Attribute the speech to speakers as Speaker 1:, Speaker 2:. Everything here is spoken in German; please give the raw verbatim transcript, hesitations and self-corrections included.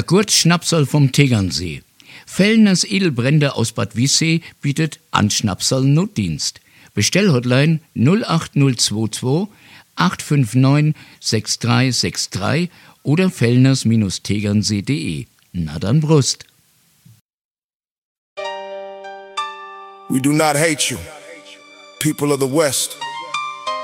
Speaker 1: Kurzschnapsal vom Tegernsee. Fellners Edelbrände aus Bad Wiessee bietet an Schnapsal Notdienst. Bestellhotline null acht null zwei zwei acht fünf neun sechs drei sechs drei oder fellners Tegernsee punkt de. Na dann Brust.
Speaker 2: We do not hate you, people of the West.